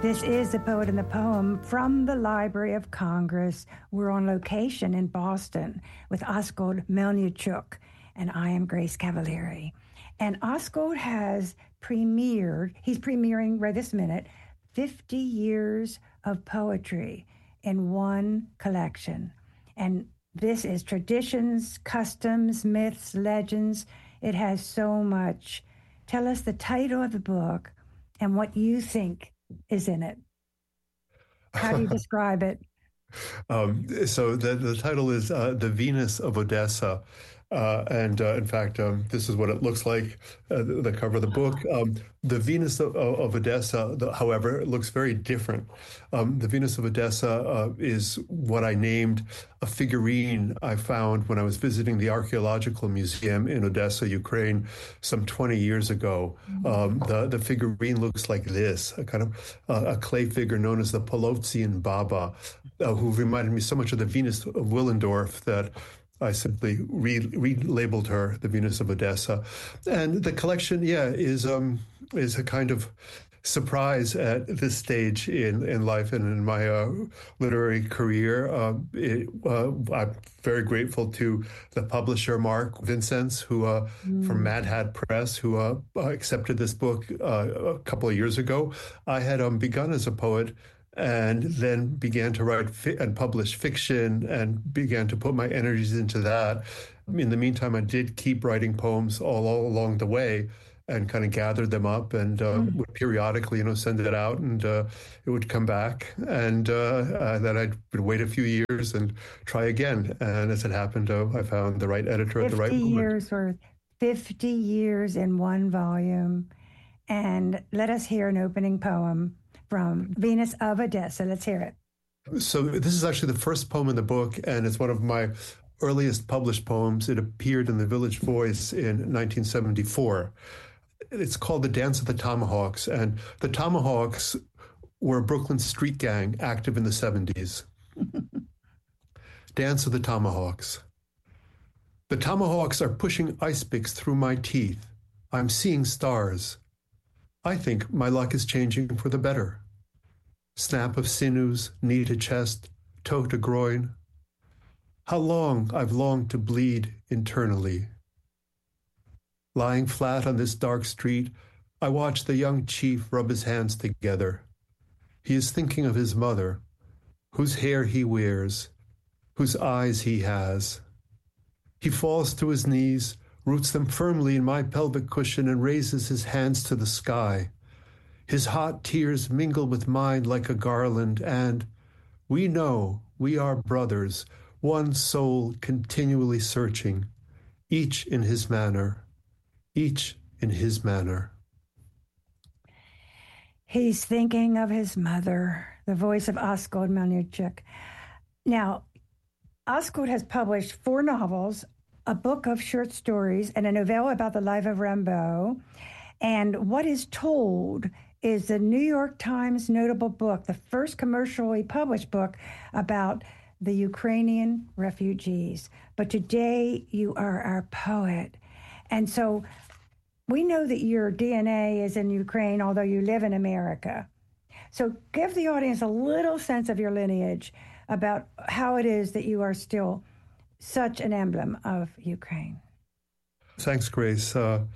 This is The Poet and the Poem from the Library of Congress. We're on location in Boston with Askold Melnichuk, and I am Grace Cavalieri. And Askold has he's premiering right this minute, 50 years of poetry in one collection. And this is traditions, customs, myths, legends. It has so much. Tell us the title of the book and what you think is in it. How do you describe it? So the title is The Venus of Odessa. And in fact, this is what it looks like, the cover of the book. The Venus of Odessa, however, it looks very different. The Venus of Odessa is what I named a figurine I found when I was visiting the Archaeological Museum in Odessa, Ukraine, some 20 years ago. The figurine looks like this, a kind of a clay figure known as the Polovtsian Baba, who reminded me so much of the Venus of Willendorf that I simply relabeled her the Venus of Odessa. And the collection, is a kind of surprise at this stage in life and in my literary career. I'm very grateful to the publisher, Mark Vincenz, who from Mad Hat Press, who accepted this book a couple of years ago. I had begun as a poet and then began to write and publish fiction and began to put my energies into that. In the meantime, I did keep writing poems all along the way and kind of gathered them up and would periodically, send it out, and it would come back. And then I would wait a few years and try again. And as it happened, I found the right editor at the right moment. 50 years worth, 50 years in one volume. And let us hear an opening poem from Venus of Odessa. Let's hear it. So this is actually the first poem in the book, and it's one of my earliest published poems. It appeared in the Village Voice in 1974. It's called The Dance of the Tomahawks, and the Tomahawks were a Brooklyn street gang active in the 70s. Dance of the Tomahawks. The tomahawks are pushing ice picks through my teeth. I'm seeing stars. I think my luck is changing for the better. Snap of sinews, knee to chest, toe to groin. How long I've longed to bleed internally. Lying flat on this dark street, I watch the young chief rub his hands together. He is thinking of his mother, whose hair he wears, whose eyes he has. He falls to his knees, roots them firmly in my pelvic cushion, and raises his hands to the sky. His hot tears mingle with mine like a garland, and we know we are brothers, one soul continually searching, each in his manner, each in his manner. He's thinking of his mother, the voice of Askold Melnichuk. Now, Askold has published 4 novels, a book of short stories, and a novella about the life of Rimbaud. And What is Told is the New York Times notable book, the first commercially published book about the Ukrainian refugees. But today you are our poet. And so we know that your DNA is in Ukraine, although you live in America. So give the audience a little sense of your lineage about how it is that you are still such an emblem of Ukraine. Thanks, Grace.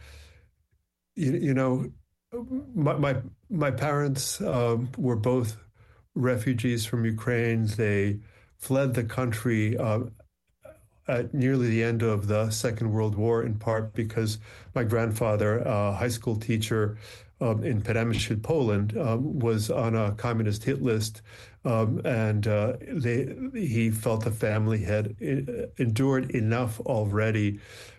My parents were both refugees from Ukraine. They fled the country at nearly the end of the Second World War, in part because my grandfather, a high school teacher in Przemyśl, Poland, was on a communist hit list, and he felt the family had endured enough already,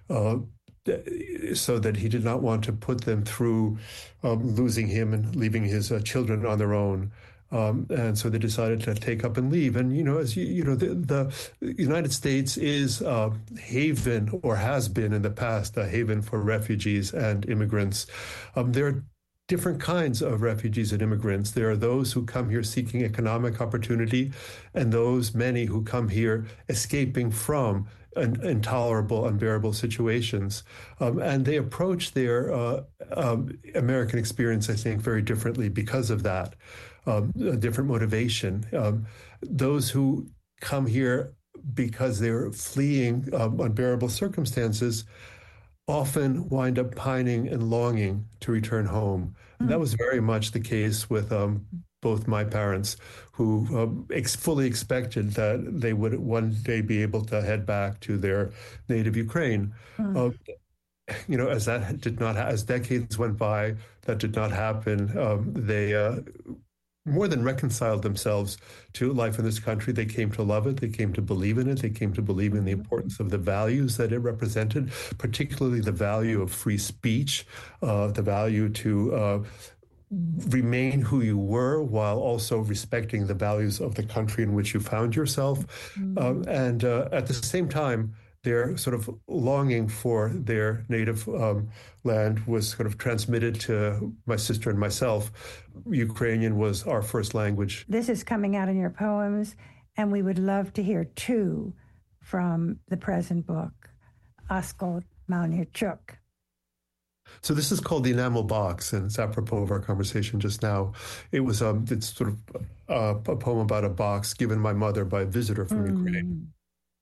so that he did not want to put them through losing him and leaving his children on their own. And so they decided to take up and leave. And, the United States is a haven, or has been in the past, a haven for refugees and immigrants. There are different kinds of refugees and immigrants. There are those who come here seeking economic opportunity, and those many who come here escaping from intolerable, unbearable situations. And they approach their American experience, I think, very differently because of that, a different motivation. Those who come here because they're fleeing unbearable circumstances often wind up pining and longing to return home. And that was very much the case with both my parents, who fully expected that they would one day be able to head back to their native Ukraine. As that did not, as decades went by, that did not happen. They more than reconciled themselves to life in this country. They came to love it. They came to believe in it. They came to believe in the importance of the values that it represented, particularly the value of free speech, the value to remain who you were while also respecting the values of the country in which you found yourself. And at the same time, their sort of longing for their native land was sort of transmitted to my sister and myself. Ukrainian was our first language. This is coming out in your poems, and we would love to hear two from the present book, Askod Melnychuk. So this is called The Enamel Box, and it's apropos of our conversation just now. It was it's sort of a poem about a box given my mother by a visitor from Ukraine.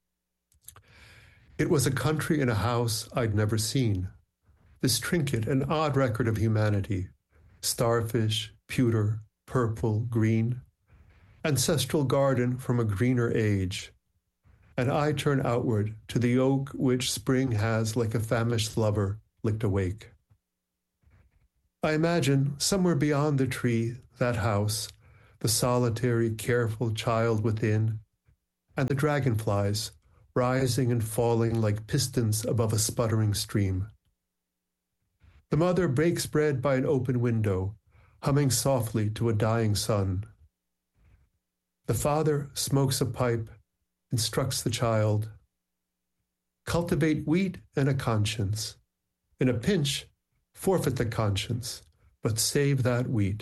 It was a country and a house I'd never seen. This trinket, an odd record of humanity. Starfish, pewter, purple, green. Ancestral garden from a greener age. And I turn outward to the oak which spring has, like a famished lover, licked awake. I imagine, somewhere beyond the tree, that house, the solitary, careful child within, and the dragonflies, rising and falling like pistons above a sputtering stream. The mother bakes bread by an open window, humming softly to a dying sun. The father smokes a pipe, instructs the child. Cultivate wheat and a conscience. In a pinch, forfeit the conscience, but save that wheat.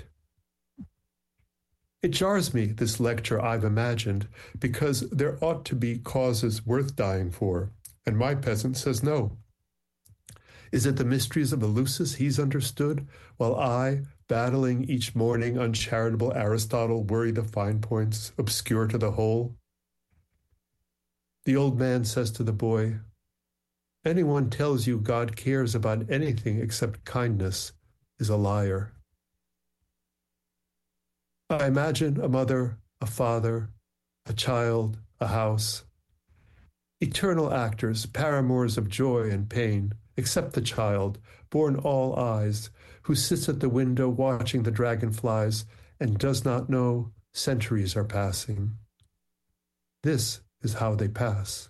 It jars me, this lecture I've imagined, because there ought to be causes worth dying for, and my peasant says no. Is it the mysteries of Eleusis he's understood, while I, battling each morning uncharitable Aristotle, worry the fine points, obscure to the whole? The old man says to the boy, anyone tells you God cares about anything except kindness is a liar. I imagine a mother, a father, a child, a house. Eternal actors, paramours of joy and pain, except the child, born all eyes, who sits at the window watching the dragonflies and does not know centuries are passing. This is how they pass.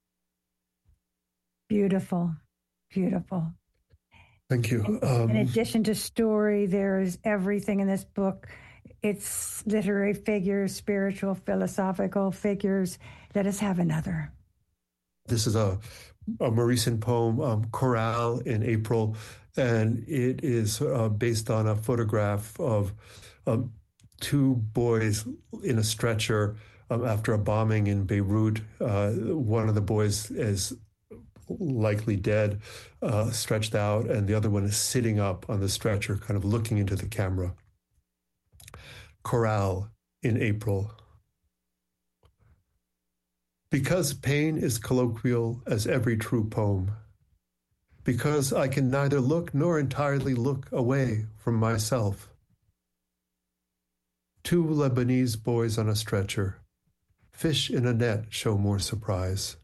Beautiful, beautiful. Thank you. In addition to story, there is everything in this book. It's literary figures, spiritual, philosophical figures. Let us have another. This is a more recent poem, Chorale in April, and it is based on a photograph of two boys in a stretcher after a bombing in Beirut. One of the boys is likely dead, stretched out, and the other one is sitting up on the stretcher, kind of looking into the camera. Chorale in April. Because pain is colloquial as every true poem. Because I can neither look nor entirely look away from myself. Two Lebanese boys on a stretcher. Fish in a net show more surprise.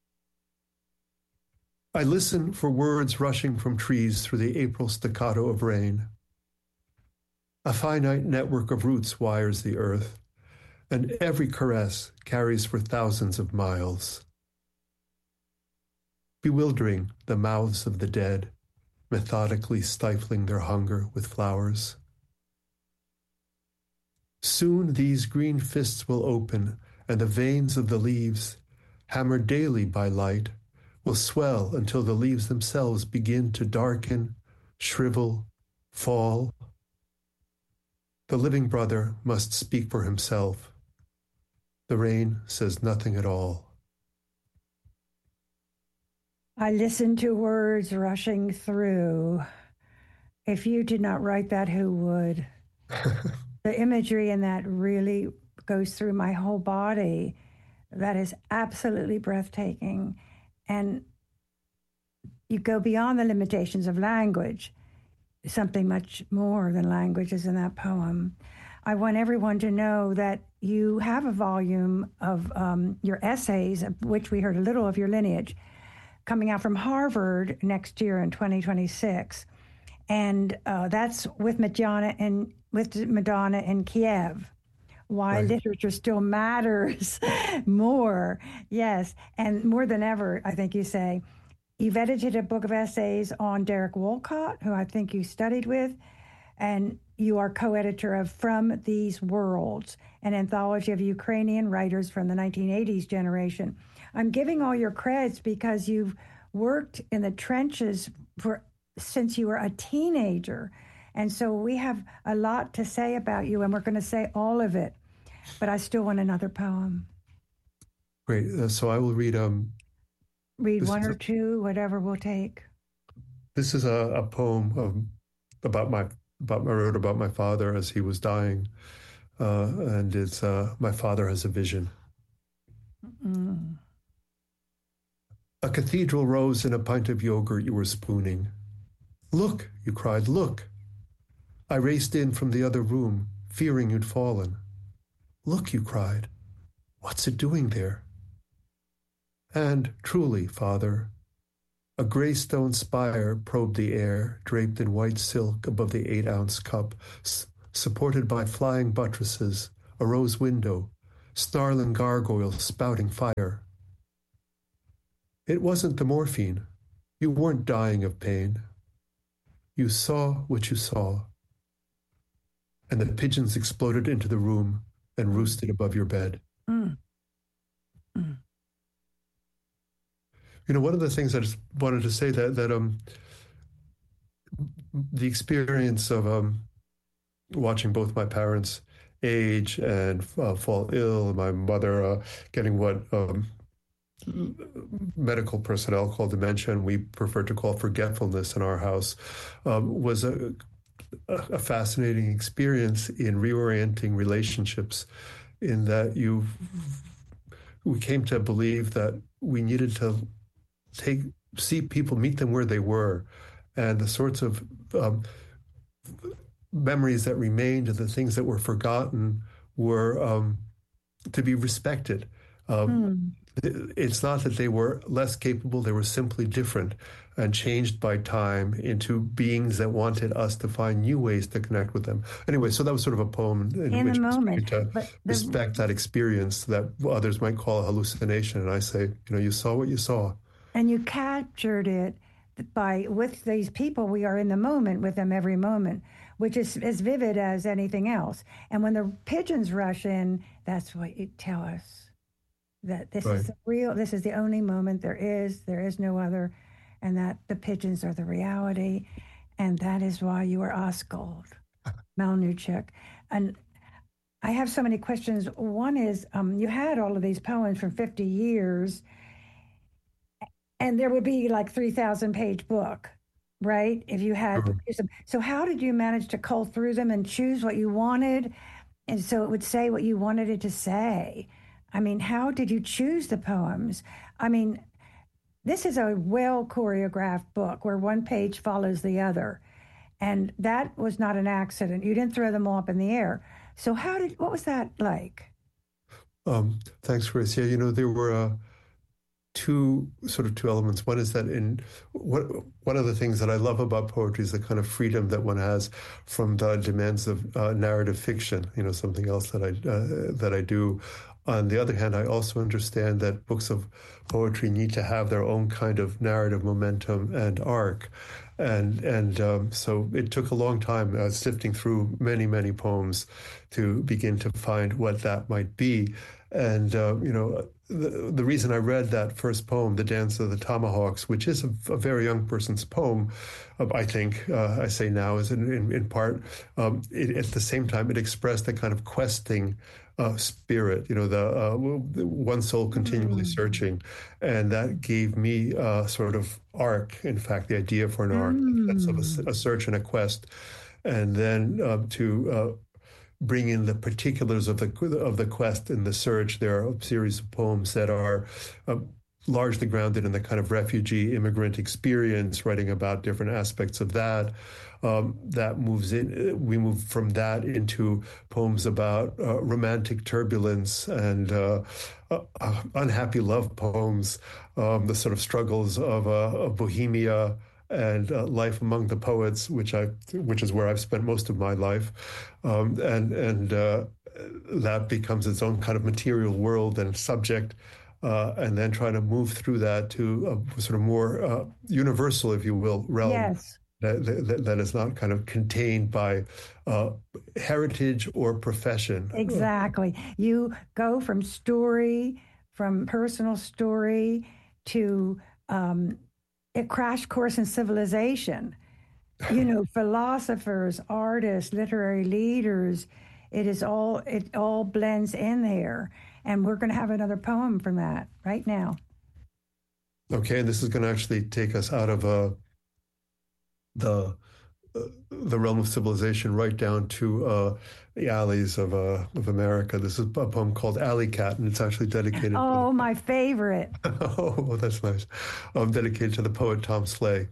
I listen for words rushing from trees through the April staccato of rain. A finite network of roots wires the earth, and every caress carries for thousands of miles. Bewildering the mouths of the dead, methodically stifling their hunger with flowers. Soon these green fists will open, and the veins of the leaves, hammered daily by light, will swell until the leaves themselves begin to darken, shrivel, fall, The living brother must speak for himself. The rain says nothing at all. I listen to words rushing through. If you did not write that, who would? The imagery in that really goes through my whole body. That is absolutely breathtaking. And you go beyond the limitations of language. Something much more than language is in that poem. I want everyone to know that you have a volume of your essays, of which we heard a little of your lineage, coming out from Harvard next year in 2026. And that's with Madonna in Kiev. Why Right. literature still matters more. Yes. And more than ever, I think you say. You've edited a book of essays on Derek Walcott, who I think you studied with, and you are co-editor of From These Worlds, an anthology of Ukrainian writers from the 1980s generation. I'm giving all your credits because you've worked in the trenches since you were a teenager. And so we have a lot to say about you, and we're going to say all of it. But I still want another poem. Great. So I will read. Read one or two, whatever we'll take. This is a poem about I wrote about my father as he was dying, and it's My Father Has a Vision. Mm. A cathedral rose in a pint of yogurt you were spooning. Look, you cried, look. I raced in from the other room, fearing you'd fallen. Look, you cried. What's it doing there? And truly, Father, a gray stone spire probed the air, draped in white silk above the 8-ounce cup, supported by flying buttresses, a rose window, snarling gargoyles spouting fire. It wasn't the morphine. You weren't dying of pain. You saw what you saw. And the pigeons exploded into the room and roosted above your bed. Mm. Mm. You know, one of the things I just wanted to say that the experience of watching both my parents age and fall ill, and my mother getting what medical personnel call dementia, and we prefer to call forgetfulness in our house, was a fascinating experience in reorienting relationships, in that we came to believe that we needed to see people, meet them where they were, and the sorts of memories that remained and the things that were forgotten were to be respected. It's not that they were less capable, they were simply different and changed by time into beings that wanted us to find new ways to connect with them. Anyway, so that was sort of a poem in which I tried to respect that experience that others might call a hallucination. And I say, you saw what you saw. And you captured it with these people. We are in the moment with them every moment, which is as vivid as anything else. And when the pigeons rush in, that's what you tell us, that this is real. This is the only moment there is no other, and that the pigeons are the reality. And that is why you are Askold Melnichuk. And I have so many questions. One is, you had all of these poems from 50 years, and there would be like 3,000-page book, right? If you had, so how did you manage to cull through them and choose what you wanted, and so it would say what you wanted it to say? I mean, how did you choose the poems? I mean, this is a well choreographed book where one page follows the other, and that was not an accident. You didn't throw them all up in the air. So what was that like? Thanks, Chris. Yeah, there were two elements. One is that one of the things that I love about poetry is the kind of freedom that one has from the demands of narrative fiction. Something else that I do. On the other hand, I also understand that books of poetry need to have their own kind of narrative momentum and arc. And so it took a long time sifting through many, many poems to begin to find what that might be. And, the reason I read that first poem, The Dance of the Tomahawks, which is a very young person's poem, I think, I say now, is in part, at the same time, it expressed a kind of questing spirit, the one soul continually searching. And that gave me a sort of arc, in fact, the idea for an arc, that's of a search and a quest. And then to bring in the particulars of the quest and the search. There are a series of poems that are largely grounded in the kind of refugee immigrant experience, writing about different aspects of that. That moves in. We move from that into poems about romantic turbulence and unhappy love poems, the sort of struggles of Bohemia and life among the poets, which is where I've spent most of my life, and that becomes its own kind of material world and subject, and then trying to move through that to a sort of more universal, if you will, realm. Yes. That is not kind of contained by heritage or profession. Exactly. You go from personal story to a crash course in civilization. Philosophers, artists, literary leaders. It all blends in there. And we're going to have another poem from that right now. Okay, and this is going to actually take us out of the realm of civilization right down to the alleys of America. This is a poem called Alley Cat, and it's actually dedicated. Oh, my favorite. Oh, well, that's nice. Dedicated to the poet Tom Slay.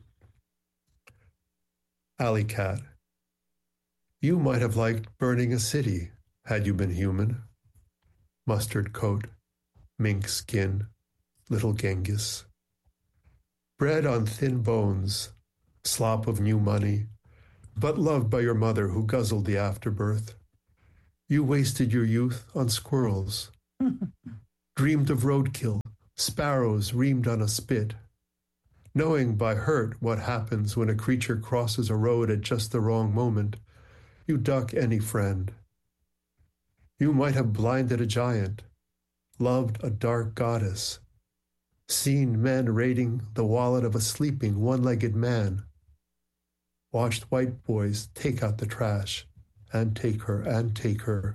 Alley Cat. You might have liked burning a city had you been human. Mustard coat, mink skin, little Genghis. Bread on thin bones, slop of new money, but loved by your mother who guzzled the afterbirth. You wasted your youth on squirrels, dreamed of roadkill, sparrows reamed on a spit, knowing by hurt what happens when a creature crosses a road at just the wrong moment. You duck any friend. You might have blinded a giant, loved a dark goddess, seen men raiding the wallet of a sleeping one-legged man, watched white boys take out the trash and take her and take her.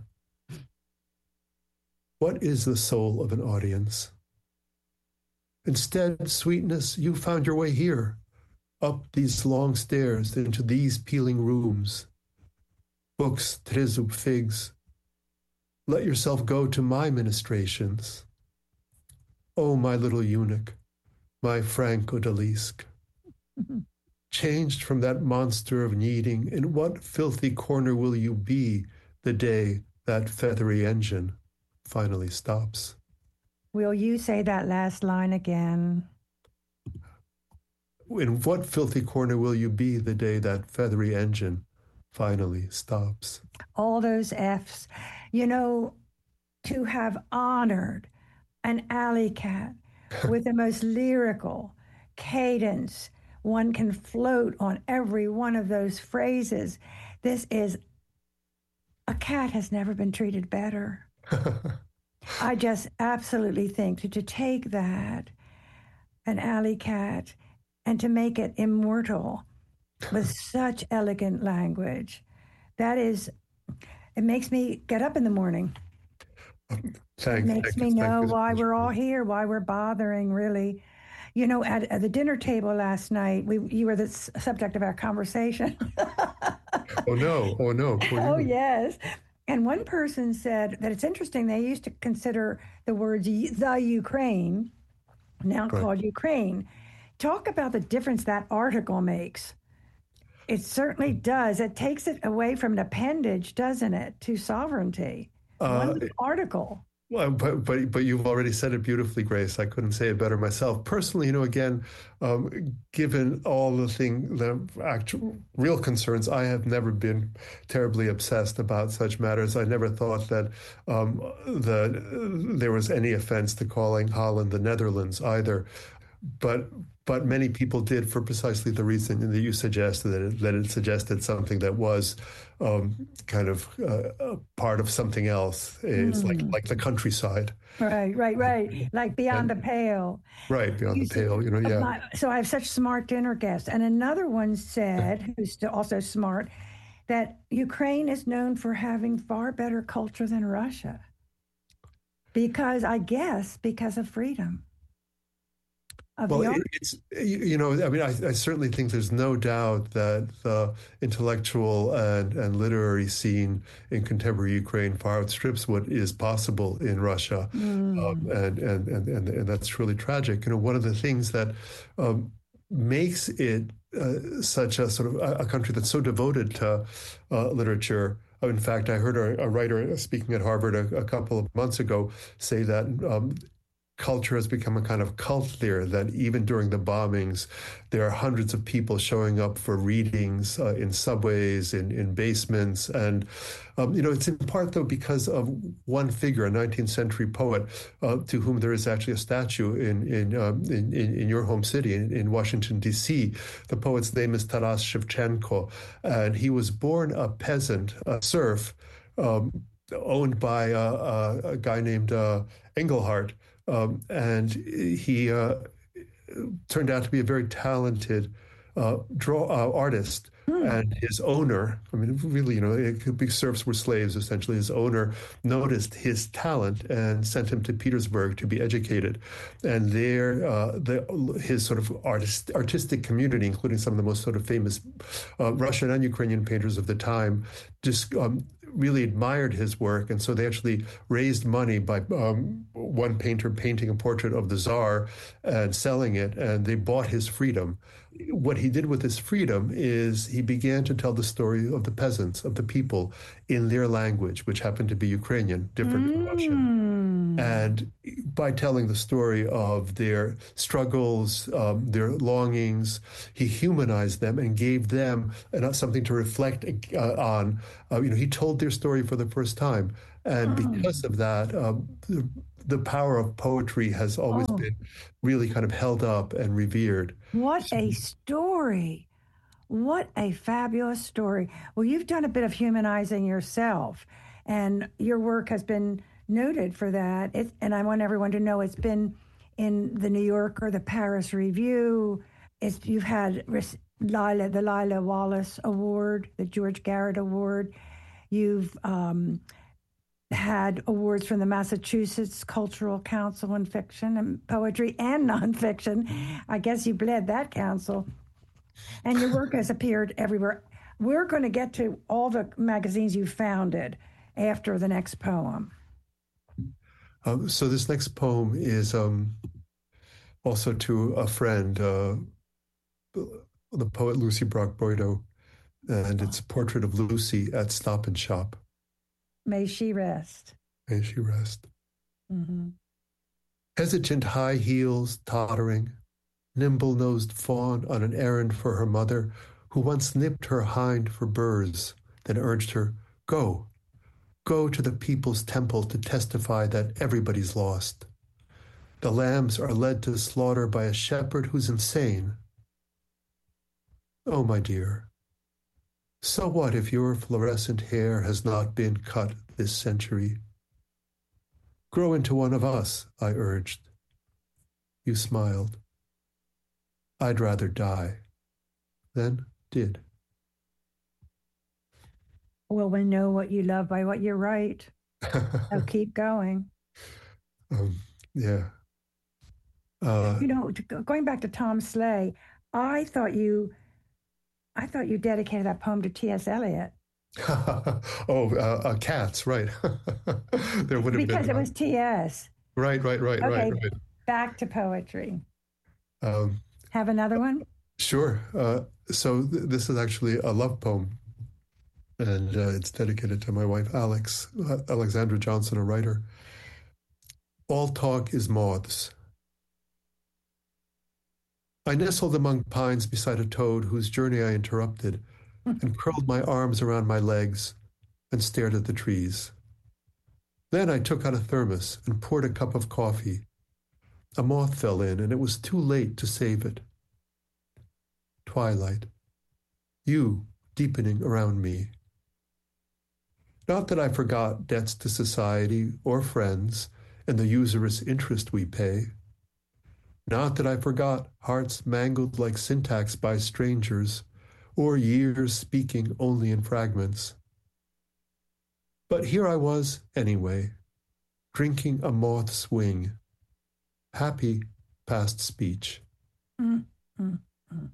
What is the soul of an audience? Instead, sweetness, you found your way here, up these long stairs into these peeling rooms. Books, trezub figs. Let yourself go to my ministrations. Oh, my little eunuch, my Frank Odalisque. Changed from that monster of kneading, in what filthy corner will you be the day that feathery engine finally stops? Will you say that last line again? In what filthy corner will you be the day that feathery engine finally stops? All those F's. To have honored an alley cat with the most lyrical cadence, one can float on every one of those phrases. A cat has never been treated better. I just absolutely think to take that, an alley cat, and to make it immortal with such elegant language, it makes me get up in the morning. It makes me know why we're all here, why we're bothering, really. At the dinner table last night, you were the subject of our conversation. Oh, no. Oh, yes. And one person said that it's interesting, they used to consider the words the Ukraine, now called Ukraine. Talk about the difference that article makes. It certainly does. It takes it away from an appendage, doesn't it, to sovereignty. One article. Well, but you've already said it beautifully, Grace. I couldn't say it better myself. Personally, again, given all the actual real concerns, I have never been terribly obsessed about such matters. I never thought that there was any offense to calling Holland the Netherlands either. but many people did for precisely the reason that you suggested, that it suggested something that was kind of a part of something else. It's Mm. like the countryside, Right. Like beyond the and pale. right beyond You the see, pale. Yeah. so I have such smart dinner guests. And another one said, who's also smart, that Ukraine is known for having far better culture than Russia. Because I guess because of freedom of Well, the art. it's, I mean, I certainly think there's no doubt that the intellectual and literary scene in contemporary Ukraine far outstrips what is possible in Russia. Mm. And that's really tragic. One of the things that makes it such a sort of a country that's so devoted to literature. In fact, I heard a writer speaking at Harvard a couple of months ago say that culture has become a kind of cult there, that even during the bombings, there are hundreds of people showing up for readings in subways, in basements. And, it's in part, though, because of one figure, a 19th century poet, to whom there is actually a statue in your home city, in Washington, D.C. The poet's name is Taras Shevchenko, and he was born a peasant, a serf, owned by a guy named Engelhart. And he turned out to be a very talented artist. Hmm. And his owner, I mean, really, big serfs were slaves, essentially. His owner noticed his talent and sent him to Petersburg to be educated. And there, his sort of artistic community, including some of the most sort of famous Russian and Ukrainian painters of the time, just really admired his work. And so they actually raised money by one painter painting a portrait of the Tsar and selling it, and they bought his freedom. What he did with his freedom is he began to tell the story of the peasants, of the people, in their language, which happened to be Ukrainian, different from Russian. And by telling the story of their struggles, their longings, he humanized them and gave them something to reflect on. He told their story for the first time. And because of that, the power of poetry has always Oh, been really kind of held up and revered. what So, a story. What a fabulous story. Well, you've done a bit of humanizing yourself, and your work has been noted for that. And I want everyone to know it's been in the New Yorker, the Paris Review. You've had the Lila Wallace Award, the George Garrett Award. You've had awards from the Massachusetts Cultural Council in fiction and poetry and nonfiction. I guess you bled that council. And your work has appeared everywhere. We're going to get to all the magazines you founded after the next poem. so this next poem is also to a friend, the poet Lucy Brock-Boydo, and it's a portrait of Lucy at Stop and Shop. May she rest. May she rest. Mm-hmm. Hesitant high heels tottering, nimble-nosed fawn on an errand for her mother, who once nipped her hind for burrs, then urged her, "Go, go to the people's temple to testify that everybody's lost. The lambs are led to slaughter by a shepherd who's insane. Oh, my dear, so what if your fluorescent hair has not been cut this century? Grow into one of us," I urged. You smiled. I'd rather die. Then did. Well, we know what you love by what you write. So keep going. Yeah. Going back to Tom Slay, I thought you dedicated that poem to T.S. Eliot. Cats, right. There would have because been. It was T.S. Right. Okay, back to poetry. Um, Have another one? Sure. So this is actually a love poem, and it's dedicated to my wife, Alexandra Johnson, a writer. All talk is moths. I nestled among pines beside a toad whose journey I interrupted, and curled my arms around my legs and stared at the trees. Then I took out a thermos and poured a cup of coffee. A moth fell in, and it was too late to save it. Twilight. You deepening around me. Not that I forgot debts to society or friends and the usurious interest we pay. Not that I forgot hearts mangled like syntax by strangers, or years speaking only in fragments. But here I was anyway, drinking a moth's wing, happy past speech. Mm, mm, mm.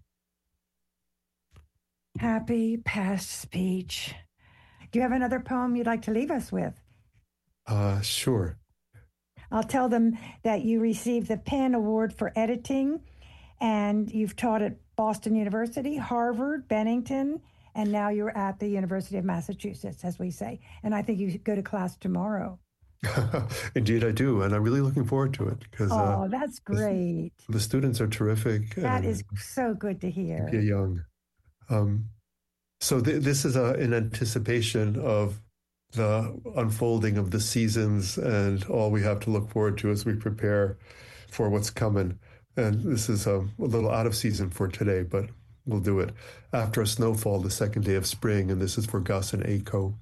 Happy past speech. Do you have another poem you'd like to leave us with? Sure. I'll tell them that you received the Penn Award for editing, and you've taught at Boston University, Harvard, Bennington, and now you're at the University of Massachusetts, as we say. And I think you should go to class tomorrow. Indeed, I do, and I'm really looking forward to it because that's great. the students are terrific. That is so good to hear. You're young. So this is in anticipation of the unfolding of the seasons and all we have to look forward to as we prepare for what's coming. And this is a little out of season for today, but we'll do it. After a snowfall, the second day of spring, and this is for Gus and Aiko.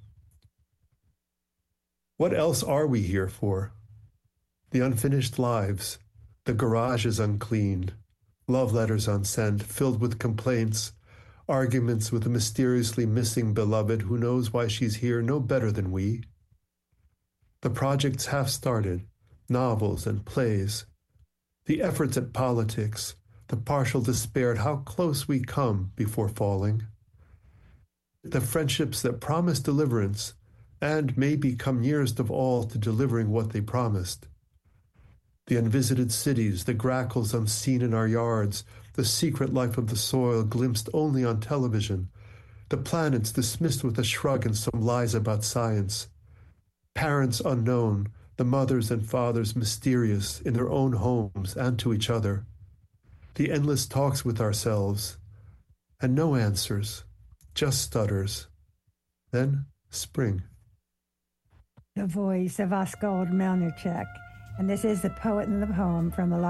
What else are we here for? The unfinished lives, the garages uncleaned, love letters unsent, filled with complaints, arguments with a mysteriously missing beloved who knows why she's here no better than we. The projects half started, novels and plays, the efforts at politics, the partial despair at how close we come before falling. The friendships that promise deliverance and maybe come nearest of all to delivering what they promised. The unvisited cities, the grackles unseen in our yards, the secret life of the soil glimpsed only on television, the planets dismissed with a shrug and some lies about science, parents unknown, the mothers and fathers mysterious in their own homes and to each other, the endless talks with ourselves, and no answers, just stutters. Then spring. The voice of Osgold Melnichek. And this is the poet and the poem from the